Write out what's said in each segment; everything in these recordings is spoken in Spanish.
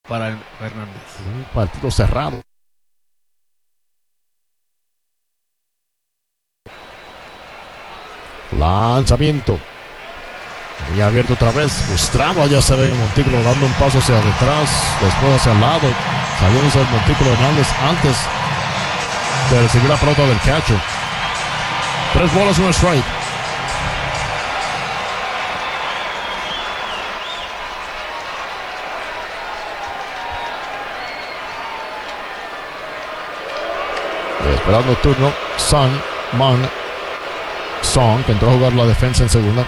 para Hernández. Un partido cerrado. Lanzamiento. Muy abierto otra vez. Frustrado allá se ve el montículo dando un paso hacia detrás. Después hacia el lado. Saliéndose el montículo Hernández antes de recibir la pelota del catcher. 3 bolas, 1 strike. Esperando el turno, Song, que entró a jugar la defensa en segunda.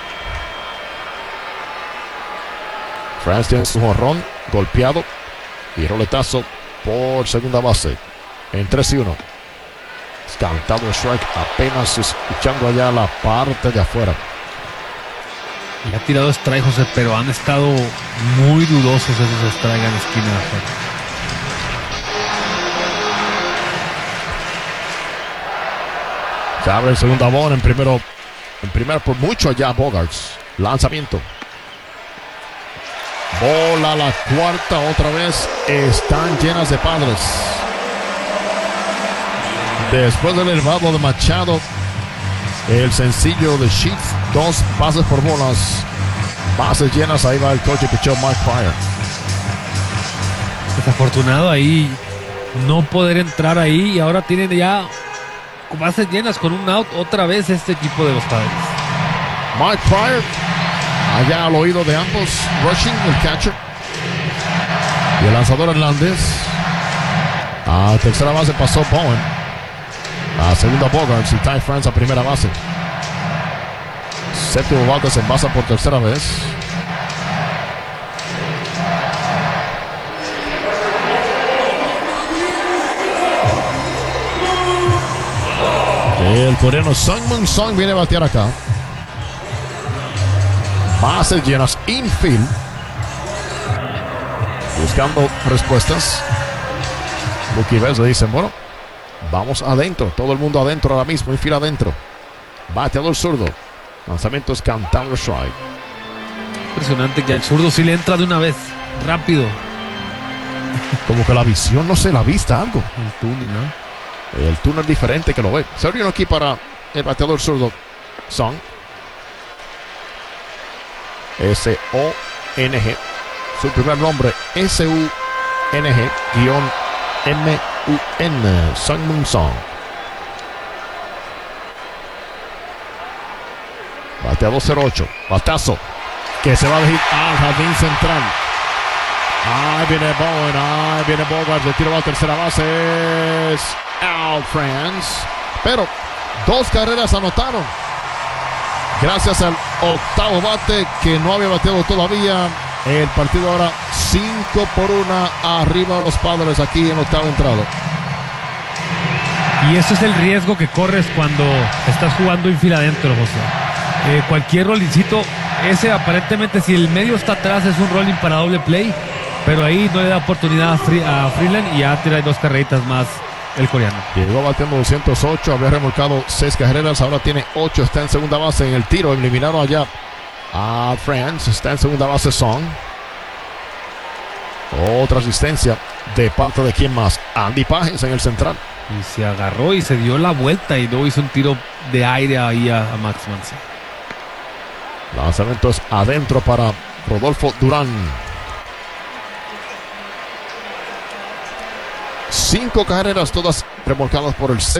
France tiene su jonrón, golpeado y roletazo por segunda base. En 3-1. Cantado el strike, apenas escuchando allá la parte de afuera. Le ha tirado strike, José, pero han estado muy dudosos esos strike en la esquina de afuera. Se abre el segunda bola en primero por mucho allá Bogaerts. Lanzamiento. Bola a la cuarta otra vez. Están llenas de padres. Después del elevado de Machado, el sencillo de Sheets, 2 bases por bolas. Bases llenas, ahí va el coach que echó Mike Pryor. Desafortunado ahí no poder entrar ahí, y ahora tienen ya bases llenas con un out otra vez este equipo de los Padres. Mike Pryor, allá al oído de ambos, rushing el catcher. Y el lanzador Hernández. A tercera base pasó Bowen. A segunda Bogaerts y Ty France a primera base. Séptimo bate se envasa por tercera vez. El coreano Sungmin Song viene a batear acá. Bases llenas, infield. Buscando respuestas. Mookie Betts le dicen, bueno, vamos adentro. Todo el mundo adentro ahora mismo, infield adentro. Bateador zurdo. Lanzamiento es cantado strike. Impresionante que al zurdo sí le entra de una vez, rápido. Como que la visión, no sé, la vista, algo. El túnel, ¿no? El túnel diferente que lo ve. Se abrió aquí para el bateador zurdo Song. S-O-N-G. Su primer nombre, S-U-N-G-M-U-N. Sungmin Song. Bateador 0-8. Batazo. Que se va a elegir al jardín central. Ahí viene Bowen. Ahí viene Bogaerts. Le tiro a la tercera base. Es out, France. Pero 2 carreras anotaron. Gracias al octavo bate que no había bateado todavía. El partido ahora 5-1 arriba los Padres aquí en octavo entrado. Y eso es el riesgo que corres cuando estás jugando infield adentro, José. Cualquier rollincito, ese aparentemente si el medio está atrás es un rolling para doble play, pero ahí no le da oportunidad a Freeland y ya tira 2 carreritas más el coreano. Llegó bateando 208, había remolcado 6 carreras, ahora tiene 8, está en segunda base en el tiro, eliminaron allá a France, está en segunda base Song. Otra asistencia de parte de quién más, Andy Pages en el central. Y se agarró y se dio la vuelta y luego hizo un tiro de aire ahí a Max Muncy. Lanzamiento es adentro para Rodolfo Durán. 5 carreras, todas remolcadas por el